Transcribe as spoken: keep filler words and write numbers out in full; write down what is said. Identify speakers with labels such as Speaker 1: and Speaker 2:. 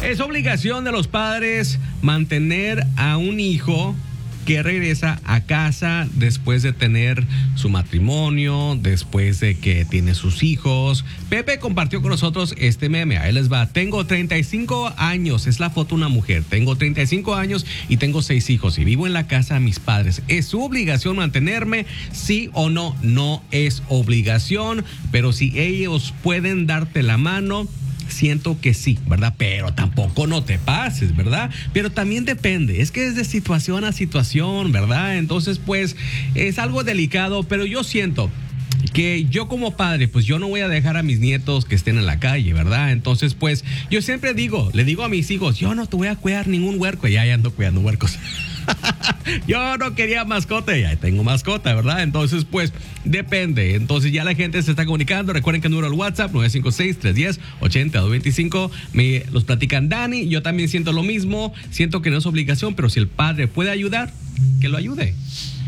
Speaker 1: Es obligación de los padres mantener a un hijo que regresa a casa después de tener su matrimonio, después de que tiene sus hijos. Pepe compartió con nosotros este meme. Ahí les va. Tengo treinta y cinco años. Es la foto de una mujer. Tengo treinta y cinco años y tengo seis hijos y vivo en la casa de mis padres. ¿Es su obligación mantenerme? Sí o no. No es obligación, pero si ellos pueden darte la mano, siento que sí, ¿verdad? Pero tampoco no te pases, ¿verdad? Pero también depende, es que es de situación a situación, ¿verdad? Entonces, pues, es algo delicado, pero yo siento que yo como padre, pues yo no voy a dejar a mis nietos que estén en la calle, ¿verdad? Entonces, pues, yo siempre digo, le digo a mis hijos, yo no te voy a cuidar ningún huerco, ya, ya ando cuidando huercos. Yo no quería mascota, ya tengo mascota, ¿verdad? Entonces, pues, depende. Entonces, ya la gente se está comunicando. Recuerden que el número del WhatsApp, nueve cinco seis, tres uno cero, ocho cero dos veinticinco. Me los platican Dani. Yo también siento lo mismo. Siento que no es obligación, pero si el padre puede ayudar, que lo ayude.